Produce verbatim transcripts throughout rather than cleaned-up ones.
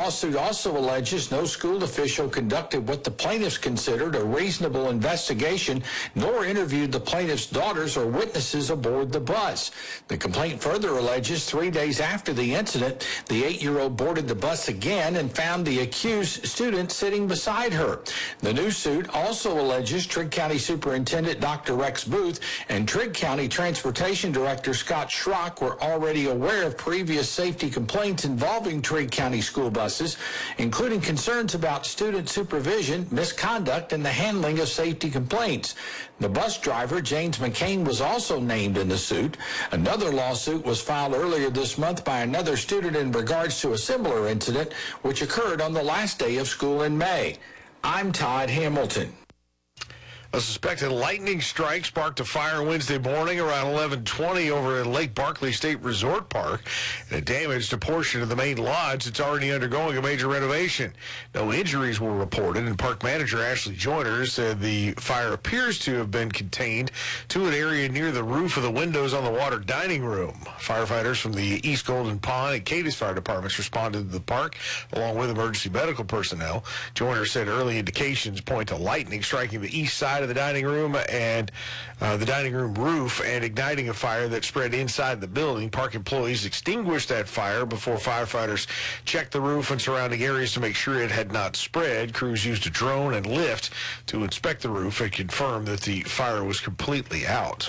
lawsuit also alleges no school official conducted what the plaintiffs considered a reasonable investigation, nor interviewed the plaintiff's daughters or witnesses aboard the bus. The complaint further alleges three days after the incident, the eight-year-old boarded the bus again and found the accused student sitting beside her. The new suit also alleges Trigg County Superintendent Doctor Rex Booth and Trigg County Transportation Director Scott Schrock were already aware of previous safety complaints involving Trigg County school buses, including concerns about student supervision, misconduct, and the handling of safety complaints. The bus driver, James McCain, was also named in the suit. Another lawsuit was filed earlier this month by another student in regards to a similar incident, which occurred on the last day of school in May. I'm Todd Hamilton. A suspected lightning strike sparked a fire Wednesday morning around eleven twenty over at Lake Barkley State Resort Park, and it damaged a portion of the main lodge that's already undergoing a major renovation. No injuries were reported, and park manager Ashley Joyner said the fire appears to have been contained to an area near the roof of the windows on the water dining room. Firefighters from the East Golden Pond and Cadiz Fire Departments responded to the park, along with emergency medical personnel. Joyner said early indications point to lightning striking the east side of the dining room and uh, the dining room roof and igniting a fire that spread inside the building. Park employees extinguished that fire before firefighters checked the roof and surrounding areas to make sure it had not spread. Crews used a drone and lift to inspect the roof and confirm that the fire was completely out.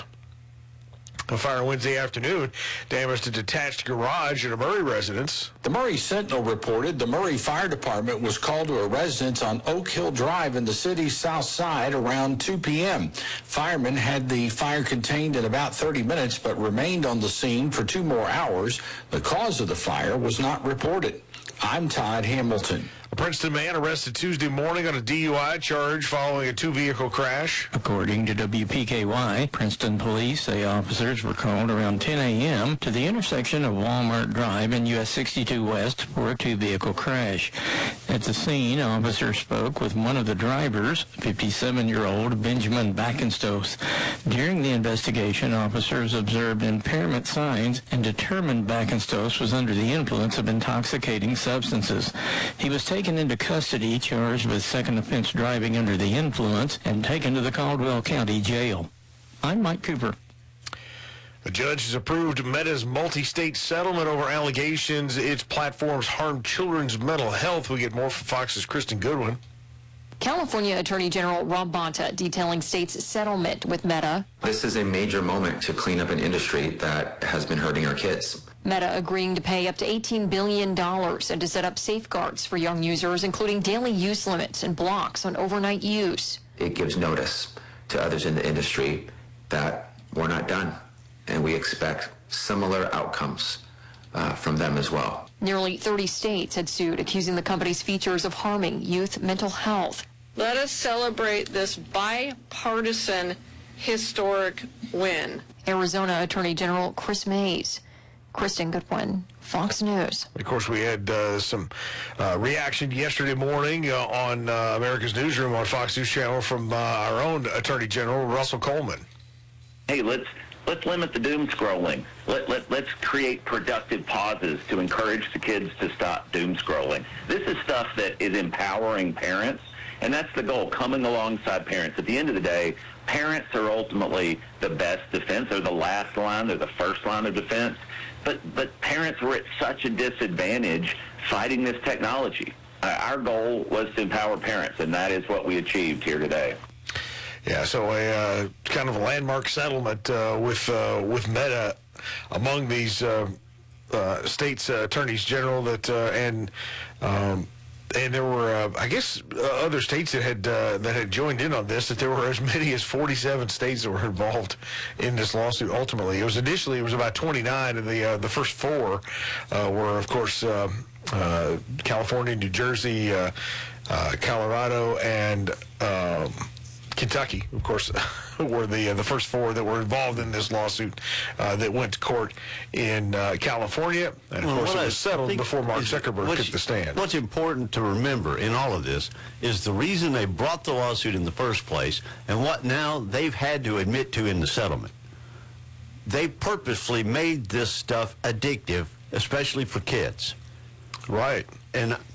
A fire Wednesday afternoon damaged a detached garage at a Murray residence. The Murray Sentinel reported the Murray Fire Department was called to a residence on Oak Hill Drive in the city's south side around two p.m. Firemen had the fire contained in about thirty minutes, but remained on the scene for two more hours. The cause of the fire was not reported. I'm Todd Hamilton. A Princeton man arrested Tuesday morning on a D U I charge following a two-vehicle crash. According to W P K Y, Princeton police say officers were called around ten a.m. to the intersection of Walmart Drive and U S sixty-two West for a two-vehicle crash. At the scene, officers spoke with one of the drivers, fifty-seven-year-old Benjamin Backenstoth. During the investigation, officers observed impairment signs and determined Backenstoth was under the influence of intoxicating substances. He was taken into custody, charged with second offense driving under the influence, and taken to the Caldwell County Jail. I'm Mike Cooper. The judge has approved Meta's multi-state settlement over allegations its platforms harm children's mental health. We get more from Fox's Kristen Goodwin. California Attorney General Rob Bonta detailing state's settlement with Meta. This is a major moment to clean up an industry that has been hurting our kids. Meta agreeing to pay up to eighteen billion dollars and to set up safeguards for young users, including daily use limits and blocks on overnight use. It gives notice to others in the industry that we're not done, and we expect similar outcomes uh, from them as well. Nearly thirty states had sued, accusing the company's features of harming youth mental health. Let us celebrate this bipartisan historic win. Arizona Attorney General Chris Mays. Kristen Goodwin, Fox News. Of course, we had uh, some uh, reaction yesterday morning uh, on uh, America's Newsroom on Fox News Channel from uh, our own Attorney General, Russell Coleman. Hey, let's let's limit the doom scrolling. Let, let, let's create productive pauses to encourage the kids to stop doom scrolling. This is stuff that is empowering parents, and that's the goal, coming alongside parents. At the end of the day, parents are ultimately the best defense. They're the last line. They're the first line of defense. But but parents were at such a disadvantage fighting this technology. Uh, our goal was to empower parents, and that is what we achieved here today. Yeah, so a uh, kind of a landmark settlement uh, with uh, with Meta among these uh, uh, states' uh, attorneys general that uh, and um, and there were uh, I guess uh, other states that had uh, that had joined in on this. That there were as many as forty-seven states that were involved in this lawsuit. Ultimately, it was initially it was about twenty-nine, and the uh, the first four uh, were of course uh, uh, California, New Jersey, uh, uh, Colorado, and um, Kentucky, of course, were the uh, the first four that were involved in this lawsuit uh, that went to court in uh, California. And, of well, course, it was settled before Mark Zuckerberg took the stand. What's important to remember in all of this is the reason they brought the lawsuit in the first place and what now they've had to admit to in the settlement. They purposefully made this stuff addictive, especially for kids. Right. And